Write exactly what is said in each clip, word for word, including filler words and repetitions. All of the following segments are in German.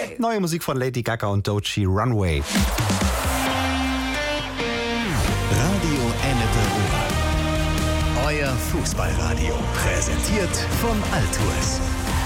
Neue Musik von Lady Gaga und Doechii, Runway. Radio Ennepe Ruhr. Euer Fußballradio. Präsentiert von Altours.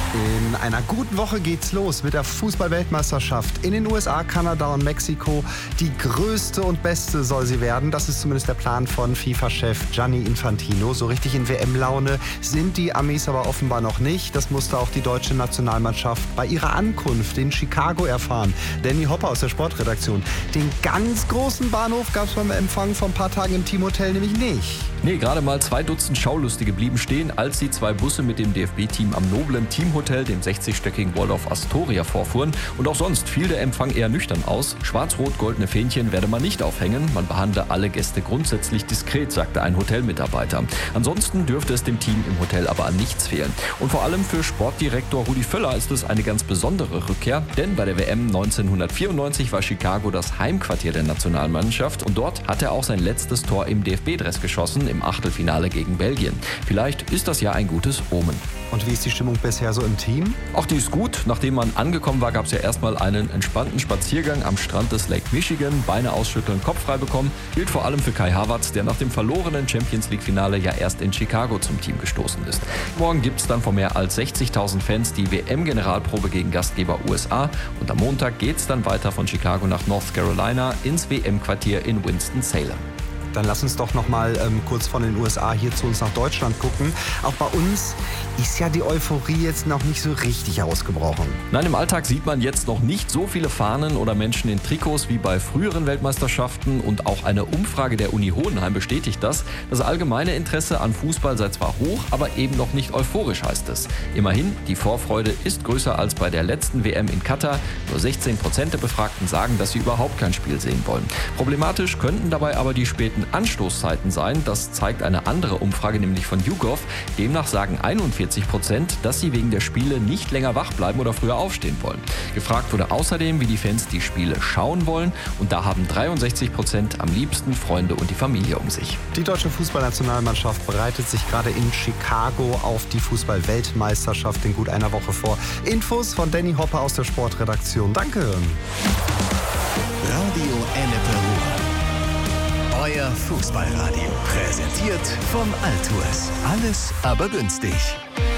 In einer guten Woche geht's los mit der Fußball-Weltmeisterschaft in den U S A, Kanada und Mexiko. Die größte und beste soll sie werden. Das ist zumindest der Plan von FIFA-Chef Gianni Infantino. So richtig in W M-Laune sind die Amis aber offenbar noch nicht. Das musste auch die deutsche Nationalmannschaft bei ihrer Ankunft in Chicago erfahren. Danny Hopper aus der Sportredaktion. Den ganz großen Bahnhof gab's beim Empfang vor ein paar Tagen im Teamhotel nämlich nicht. Nee, gerade mal zwei Dutzend Schaulustige blieben stehen, als die zwei Busse mit dem D F B-Team am noblen Teamhotel, dem sechzigstöckigen Waldorf Astoria, vorfuhren. Und auch sonst fiel der Empfang eher nüchtern aus. Schwarz-rot-goldene Fähnchen werde man nicht aufhängen. Man behandle alle Gäste grundsätzlich diskret, sagte ein Hotelmitarbeiter. Ansonsten dürfte es dem Team im Hotel aber an nichts fehlen. Und vor allem für Sportdirektor Rudi Völler ist es eine ganz besondere Rückkehr. Denn bei der W M neunzehnhundertvierundneunzig war Chicago das Heimquartier der Nationalmannschaft. Und dort hat er auch sein letztes Tor im D F B-Dress geschossen, im Achtelfinale gegen Belgien. Vielleicht ist das ja ein gutes Omen. Und wie ist die Stimmung bisher so im Team? Auch die ist gut. Nachdem man angekommen war, gab es ja erstmal einen entspannten Spaziergang am Strand des Lake Michigan. Beine ausschütteln, Kopf frei bekommen. Gilt vor allem für Kai Havertz, der nach dem verlorenen Champions-League-Finale ja erst in Chicago zum Team gestoßen ist. Morgen gibt es dann vor mehr als sechzigtausend Fans die W M-Generalprobe gegen Gastgeber U S A. Und am Montag geht es dann weiter von Chicago nach North Carolina ins W M-Quartier in Winston-Salem. Dann lass uns doch noch mal ähm, kurz von den U S A hier zu uns nach Deutschland gucken. Auch bei uns ist ja die Euphorie jetzt noch nicht so richtig ausgebrochen. Nein, im Alltag sieht man jetzt noch nicht so viele Fahnen oder Menschen in Trikots wie bei früheren Weltmeisterschaften. Und auch eine Umfrage der Uni Hohenheim bestätigt das. Das allgemeine Interesse an Fußball sei zwar hoch, aber eben noch nicht euphorisch, heißt es. Immerhin, die Vorfreude ist größer als bei der letzten W M in Katar. Nur sechzehn Prozent der Befragten sagen, dass sie überhaupt kein Spiel sehen wollen. Problematisch könnten dabei aber die späten Anstoßzeiten sein. Das zeigt eine andere Umfrage, nämlich von YouGov. Demnach sagen einundvierzig Prozent, dass sie wegen der Spiele nicht länger wach bleiben oder früher aufstehen wollen. Gefragt wurde außerdem, wie die Fans die Spiele schauen wollen. Und da haben dreiundsechzig Prozent am liebsten Freunde und die Familie um sich. Die deutsche Fußballnationalmannschaft bereitet sich gerade in Chicago auf die Fußball-Weltmeisterschaft in gut einer Woche vor. Infos von Danny Hopper aus der Sportredaktion. Danke. Radio Ennepe Ruhr. Euer Fußballradio. Präsentiert von Altours. Alles aber günstig.